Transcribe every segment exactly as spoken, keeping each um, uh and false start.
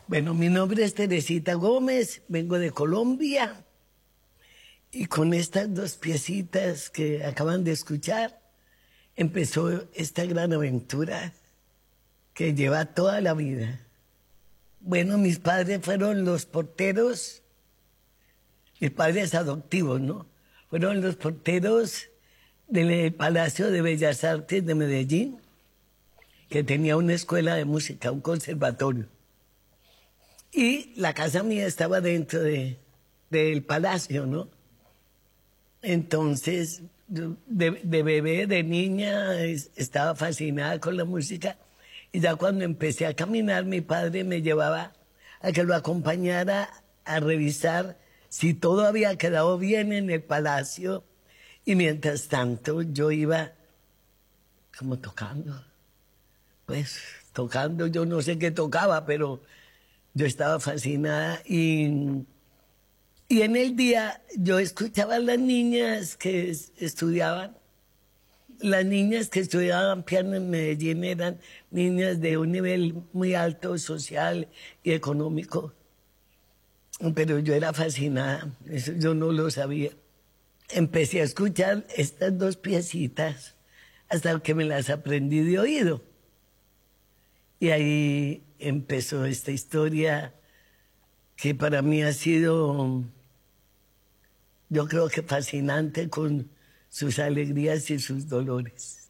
Bueno, mi nombre es Teresita Gómez, vengo de Colombia y con estas dos piecitas que acaban de escuchar empezó esta gran aventura que lleva toda la vida. Bueno, mis padres fueron los porteros, mis padres adoptivos, ¿no? Fueron los porteros del Palacio de Bellas Artes de Medellín, que tenía una escuela de música, un conservatorio. Y la casa mía estaba dentro de, del palacio, ¿no? Entonces, de, de bebé, de niña, es, estaba fascinada con la música. Y ya cuando empecé a caminar, mi padre me llevaba a que lo acompañara a revisar si todo había quedado bien en el palacio. Y mientras tanto, yo iba como tocando. Pues tocando, yo no sé qué tocaba, pero yo estaba fascinada y, y en el día yo escuchaba a las niñas que es, estudiaban. Las niñas que estudiaban piano en Medellín eran niñas de un nivel muy alto social y económico. Pero yo era fascinada, eso yo no lo sabía. Empecé a escuchar estas dos piecitas hasta que me las aprendí de oído. Y ahí empezó esta historia que para mí ha sido, yo creo que fascinante, con sus alegrías y sus dolores.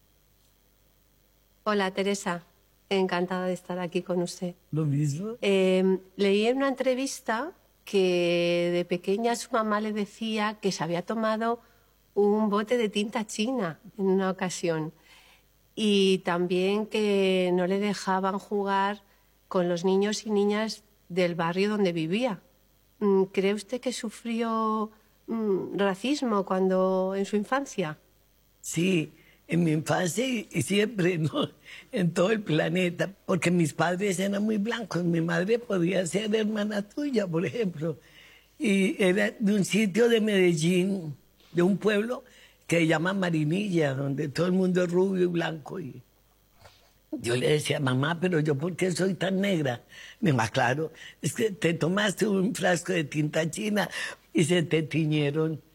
Hola, Teresa. Encantada de estar aquí con usted. ¿Lo mismo? Eh, leí en una entrevista que de pequeña su mamá le decía que se había tomado un bote de tinta china en una ocasión. Y también que no le dejaban jugar con los niños y niñas del barrio donde vivía. ¿Cree usted que sufrió mm, racismo cuando en su infancia? Sí, en mi infancia y siempre, ¿no? En todo el planeta, porque mis padres eran muy blancos. Mi madre podía ser hermana tuya, por ejemplo. Y era de un sitio de Medellín, de un pueblo que se llama Marinilla, donde todo el mundo es rubio y blanco. Y yo le decía, mamá, pero yo ¿por qué soy tan negra? Me dijo, claro, es que te tomaste un frasco de tinta china y se te tiñeron